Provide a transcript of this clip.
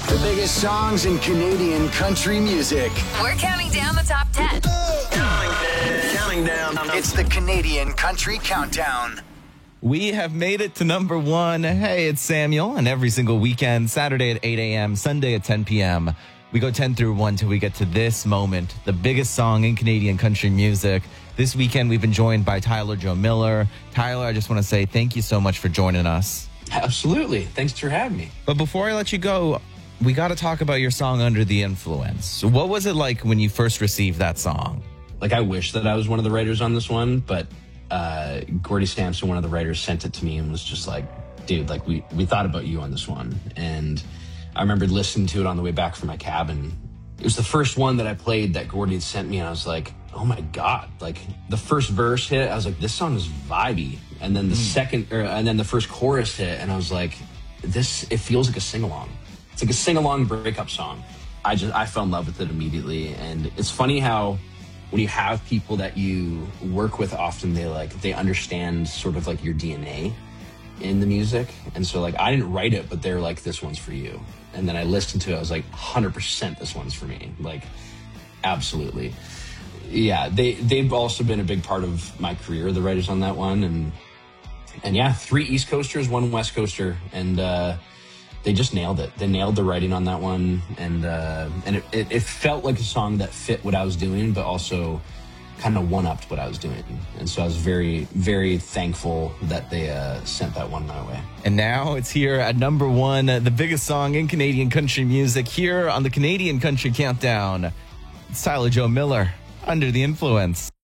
The biggest songs in Canadian country music. We're counting down the top 10. Counting down. It's the Canadian Country Countdown. We have made it to number one. Hey, it's Samuel, and every single weekend, Saturday at 8 a.m., Sunday at 10 p.m., we go 10 through 1 till we get to this moment, the biggest song in Canadian country music. This weekend, we've been joined by Tyler Joe Miller. Tyler, I just want to say thank you so much for joining us. Absolutely. Thanks for having me. But before I let you go, we got to talk about your song, Under the Influence. What was it like when you first received that song? Like, I wish that I was one of the writers on this one, but Gordy Sampson, one of the writers, sent it to me and was just like, dude, like, we thought about you on this one. And I remember listening to it on the way back from my cabin. It was the first one that I played that Gordy had sent me, and I was like, oh my God. Like, the first verse hit, I was like, this song is vibey. And then the first chorus hit, and I was like, it feels like a sing-along. It's like a sing-along breakup song. I fell in love with it immediately. And it's funny how when you have people that you work with, often they understand sort of like your DNA in the music. And so, like, I didn't write it, but they're like, this one's for you. And then I listened to it, I was like, 100% this one's for me. Like, absolutely. Yeah, they've also been a big part of my career, the writers on that one. And yeah, 3 East Coasters, 1 West Coaster. And they just nailed it. They nailed the writing on that one. And it felt like a song that fit what I was doing, but also kind of one-upped what I was doing. And so I was very, very thankful that they sent that one my way. And now it's here at number one, the biggest song in Canadian country music, here on the Canadian Country Countdown. It's Tyler Joe Miller, Under the Influence.